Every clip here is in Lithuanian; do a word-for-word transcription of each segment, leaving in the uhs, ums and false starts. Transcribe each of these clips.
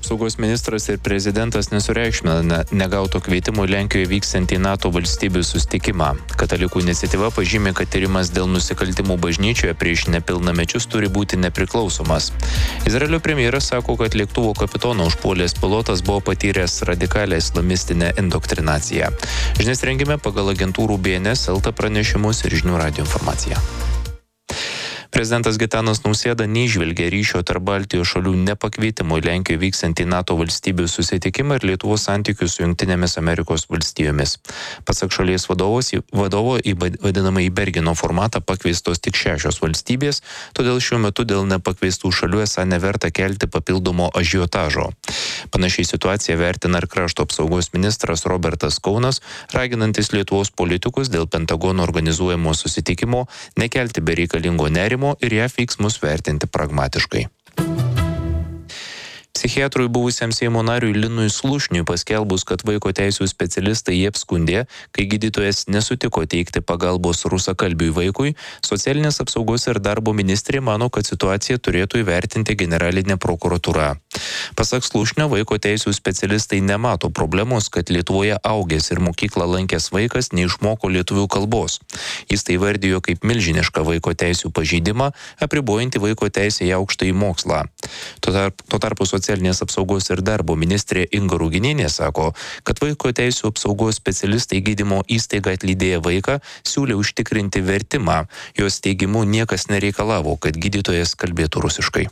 apsaugos ministras ir prezidentas nesureikšmina negauto kvietimo Lenkijoje vyksiantį NATO valstybių susitikimą. Katalikų iniciatyva pažymė, kad tyrimas dėl nusikaltimų bažnyčioje prieš nepilnamečius turi būti nepriklausomas. Izraelio premjeras sako, kad lėktuvo kapitono užpuolęs pilotas buvo patyręs radikalią islamistinę indoktrinaciją. Žinias rengime pagal agentūrų B N S, Elta pranešimus ir Žinių radijo informaciją. Prezidentas Gitanas Nausėda neįžvelgia ryšio tarp Baltijos šalių nepakvietimo į Lenkijoje vyksiantį NATO valstybių susitikimą ir Lietuvos santykių su Jungtinėmis Amerikos valstijomis. Pasak šalies vadovos, vadovo į vadinamąjį Bergeno formatą pakviestos tik šešios valstybės, todėl šiuo metu dėl nepakviestų šalių esą neverta kelti papildomo ažiotažo. Panašiai situaciją vertina ir krašto apsaugos ministras Robertas Kaunas, raginantis Lietuvos politikus dėl Pentagono organizuojamo susitikimo nekelti bereikalingo nerimo ir ją veiksmus vertinti pragmatiškai. Psichiatrui buvusiam Seimo nariui Linui Slušniui paskelbus, kad vaiko teisų specialistai jį apskundė, kai gydytojas nesutiko teikti pagalbos rusakalbiui vaikui, socialinės apsaugos ir darbo ministrė mano, kad situaciją turėtų įvertinti generalinė prokuratūra. Pasak Slušnio, vaiko teisų specialistai nemato problemos, kad Lietuvoje augęs ir mokyklą lankęs vaikas neišmoko lietuvių kalbos. Jis tai vardijo kaip milžinišką vaiko teisų pažeidimą, apribojantį vaiko teisę į aukštąjį mokslą. Tuo tarpu, tuo tarpu socialinės apsaugos ir darbo ministrė Inga Ruginienė sako, kad vaiko teisų apsaugos specialistai gydymo įstaigą atlydėję vaiką siūlė užtikrinti vertimą. Jos teigimu niekas nereikalavo, kad gydytojas kalbėtų rusiškai.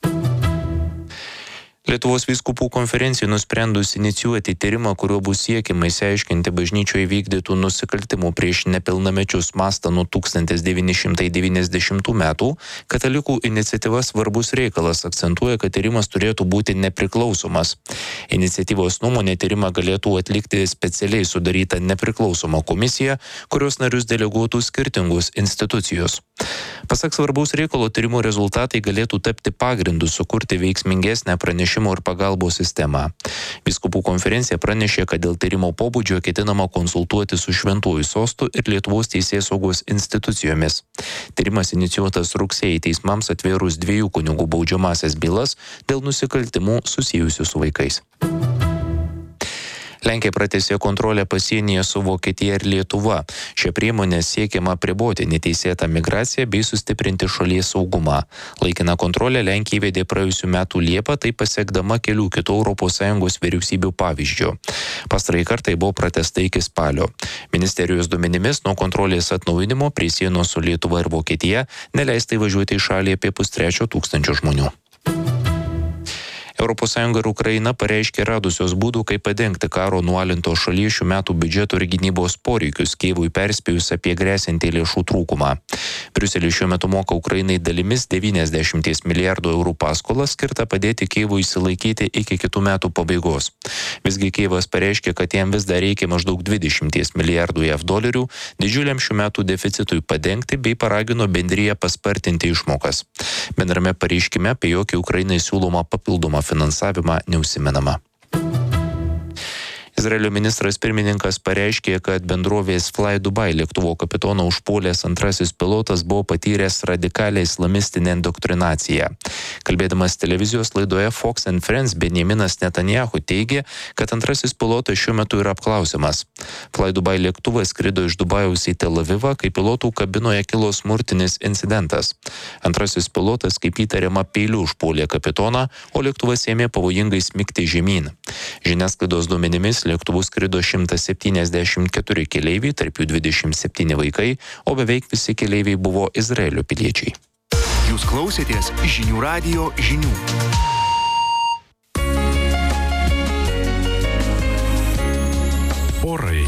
Lietuvos vyskupų konferencijai nusprendus inicijuoti tyrimą, kuriuo bus siekiama išsiaiškinti bažnyčioje vykdytų nusikaltimų prieš nepilnamečius mastą nuo tūkstantis devyni šimtai devyniasdešimtų metų, katalikų iniciatyva Svarbus reikalas akcentuoja, kad tyrimas turėtų būti nepriklausomas. Iniciatyvos nuomonė tyrimą galėtų atlikti specialiai sudaryta nepriklausoma komisija, kurios narius deleguotų skirtingus institucijos. Pasak Svarbaus reikalo tyrimo rezultatai galėtų tapti pagrindu sukurti veiksmingesnę pranešimo ir pagalbos sistemą. Vyskupų konferencija pranešė, kad dėl tyrimo pobūdžio ketinama konsultuoti su Šventuoju sostu ir Lietuvos teisėsaugos institucijomis. Tyrimas inicijuotas rugsėjį teismams atvėrus dviejų kunigų baudžiamąsias bylas dėl nusikaltimų susijusių su vaikais. Lenkija pratęsė kontrolę pasienyje su Vokietija ir Lietuva. Šia priemonė siekiama apriboti neteisėtą migraciją bei sustiprinti šalies saugumą. Laikiną kontrolę Lenkija įvedė praėjusių metų Liepą, tai pasiekdama kelių kitų Europos Sąjungos vyriausybių pavyzdžių. Pastarąjį kartą buvo pratęsta iki spalio. Ministerijos duomenimis nuo kontrolės atnaujinimo prie sienos su Lietuva ir Vokietija neleista įvažiuoti į šalį apie pustrečio tūkstančio žmonių. Europos Sąjunga ir Ukraina pareiškė radusios būdų, kaip padengti karo nualinto šalies šių metų biudžeto ir gynybos poreikius, Kijevui perspėjus apie grėsiantį lėšų trūkumą. Briuselis šiuo metu moka Ukrainai dalimis devyniasdešimt milijardų eurų paskolą skirtą padėti Kijevui išsilaikyti iki kitų metų pabaigos. Visgi Kijevas pareiškė, kad jam vis dar reikia maždaug dvidešimt milijardų jav dolerių didžiuliam šių metų deficitui padengti bei paragino bendriją paspartinti išmokas. Bendrame pareiškime apie jokį Ukrainai siūlomą papildomą finansavimą neužsimenama. Izraelio ministras pirmininkas pareiškė, kad bendrovės Fly Dubai lėktuvo kapitono užpuolęs antrasis pilotas buvo patyręs radikalią islamistinę indoktrinaciją. Kalbėdamas televizijos laidoje Fox and Friends, Benjaminas Netanyahu teigė, kad antrasis pilotas šiuo metu yra apklausiamas. Fly Dubai lėktuvas skrido iš Dubajaus į Tel Avivą, kai pilotų kabinoje kilo smurtinis incidentas. Antrasis pilotas, kaip įtariama, peiliu užpuolė kapitoną, o lėktuvas ėmė pavojingai smigti žemyn. Žiniasklaidos duomenimis lėktuvu skrido šimtas septyniasdešimt keturi keleiviai, tarp jų dvidešimt septyni vaikai, o beveik visi keleiviai buvo Izraelio piliečiai. Jūs klausėtės Žinių radijo žinių. Orai.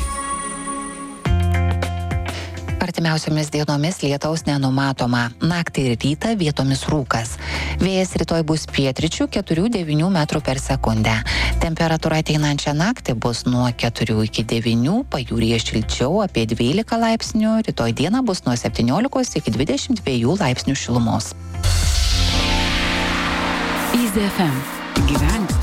Artimiausiomis dienomis lietaus nenumatoma. Naktį ir rytą vietomis rūkas. Vėjas rytoj bus pietryčių keturių devynių metrų per sekundę. Temperatūra ateinančią naktį bus nuo keturių iki devynių, pajūryje šilčiau apie dvylika laipsnių, rytoj dieną bus nuo septyniolikos iki dvidešimt dviejų laipsnių šilumos. Easy F M. Gyvenk